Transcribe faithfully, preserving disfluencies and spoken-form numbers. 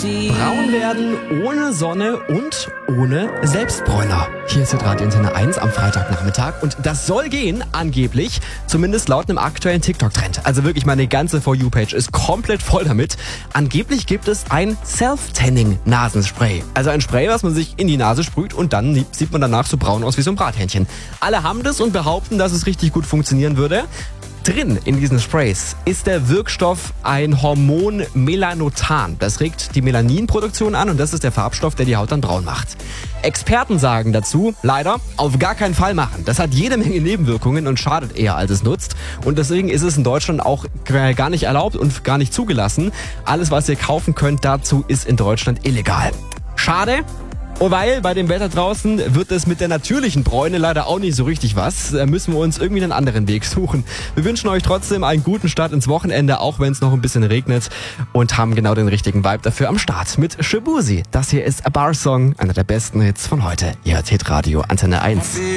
Braun werden ohne Sonne und ohne Selbstbräuner. Hier ist Radio Antenne eins am Freitagnachmittag und das soll gehen, angeblich, zumindest laut einem aktuellen TikTok-Trend. Also wirklich, meine ganze For You-Page ist komplett voll damit. Angeblich gibt es ein Self-Tanning-Nasenspray. Also ein Spray, was man sich in die Nase sprüht und dann sieht man danach so braun aus wie so ein Brathähnchen. Alle haben das und behaupten, dass es richtig gut funktionieren würde. Drin in diesen Sprays ist der Wirkstoff ein Hormon Melanotan. Das regt die Melaninproduktion an und das ist der Farbstoff, der die Haut dann braun macht. Experten sagen dazu, leider, auf gar keinen Fall machen. Das hat jede Menge Nebenwirkungen und schadet eher, als es nutzt. Und deswegen ist es in Deutschland auch gar nicht erlaubt und gar nicht zugelassen. Alles, was ihr kaufen könnt dazu, ist in Deutschland illegal. Schade. Oh, weil bei dem Wetter draußen wird es mit der natürlichen Bräune leider auch nicht so richtig was. Da müssen wir uns irgendwie einen anderen Weg suchen. Wir wünschen euch trotzdem einen guten Start ins Wochenende, auch wenn es noch ein bisschen regnet, und haben genau den richtigen Vibe dafür am Start mit Shaboozey. Das hier ist A Bar Song, einer der besten Hits von heute. Ihr hört Hitradio Antenne eins.